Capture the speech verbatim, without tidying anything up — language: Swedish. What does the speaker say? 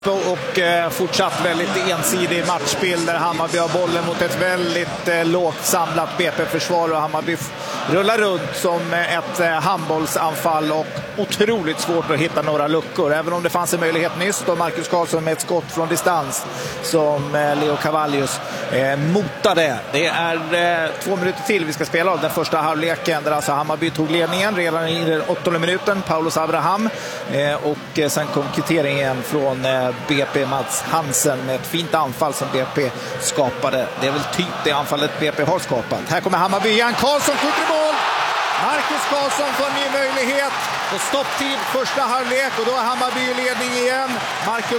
Och eh, fortsatt väldigt ensidig matchbild där Hammarby har bollen mot ett väldigt eh, lågt samlat B P-försvar och Hammarby rullar runt som ett eh, handbollsanfall och otroligt svårt att hitta några luckor. Även om det fanns en möjlighet nyss då Marcus Karlsson med ett skott från distans som eh, Leo Cavallius eh, motade. Det är eh, två minuter till vi ska spela av den första halvleken där alltså Hammarby tog ledningen redan i den åttonde minuten. Paulus Abraham eh, och eh, sen kom kvitteringen från eh, B P Mats Hansen med ett fint anfall som B P skapade. Det är väl typ det anfallet B P har skapat. Här kommer Hammarby, Jan Karlsson skjuter i mål. Marcus Karlsson får en ny möjlighet och stopptid första halvlek och då är Hammarby i ledning igen. Marcus